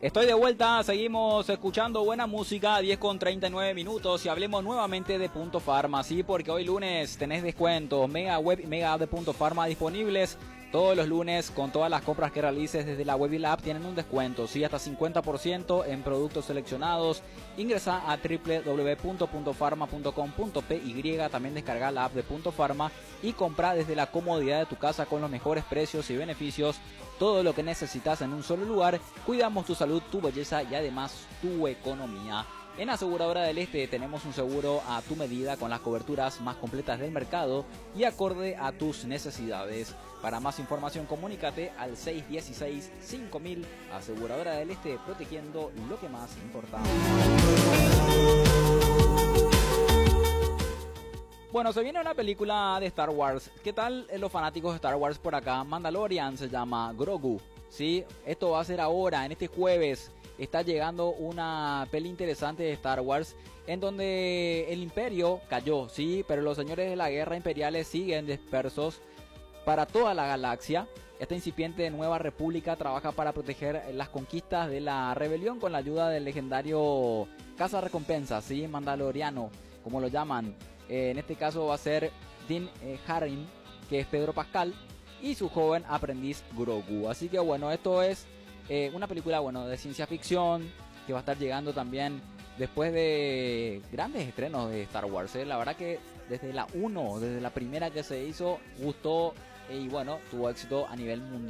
Estoy de vuelta, seguimos escuchando buena música, 10:39 y hablemos nuevamente de Punto Pharma, sí, porque hoy lunes tenés descuentos, Mega Web y Mega App de Punto Pharma disponibles todos los lunes. Con todas las compras que realices desde la web y la app tienen un descuento, sí, hasta 50% en productos seleccionados. Ingresa a www.puntopharma.com.py, también descarga la app de Punto Pharma y compra desde la comodidad de tu casa con los mejores precios y beneficios. Todo lo que necesitas en un solo lugar. Cuidamos tu salud, tu belleza y además tu economía. En Aseguradora del Este tenemos un seguro a tu medida con las coberturas más completas del mercado y acorde a tus necesidades. Para más información comunícate al 616-5000. Aseguradora del Este, protegiendo lo que más importa. Bueno, se viene una película de Star Wars. ¿Qué tal los fanáticos de Star Wars por acá? Mandalorian se llama, Grogu. ¿Sí? Esto va a ser ahora, en este jueves. Está llegando una peli interesante de Star Wars en donde el Imperio cayó, sí, pero los señores de la guerra imperiales siguen dispersos para toda la galaxia. Esta incipiente nueva república trabaja para proteger las conquistas de la rebelión con la ayuda del legendario cazarrecompensas, sí, mandaloriano, como lo llaman. En este caso va a ser Din Djarin, que es Pedro Pascal, y su joven aprendiz Grogu. Así que bueno, esto es una película, bueno, de ciencia ficción que va a estar llegando también después de grandes estrenos de Star Wars. La verdad que desde la primera que se hizo, gustó y bueno, tuvo éxito a nivel mundial.